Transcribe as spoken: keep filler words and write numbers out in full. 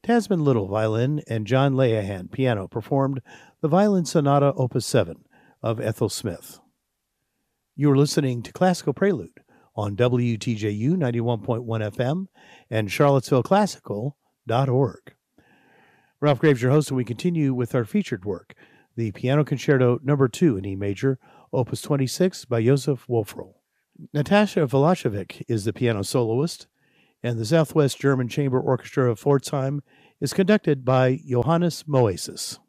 Tasman Little, violin, and John Leahan, piano, performed the Violin Sonata Opus seven of Ethel Smith. You are listening to Classical Prelude on W T J U ninety-one point one F M and Charlottesville Classical dot org. Ralph Graves, your host, and we continue with our featured work, the Piano Concerto Number two in E Major, Opus twenty-six by Josef Wolfroll. Natasha Velashevic is the piano soloist, and the Southwest German Chamber Orchestra of Pforzheim is conducted by Johannes Moesis.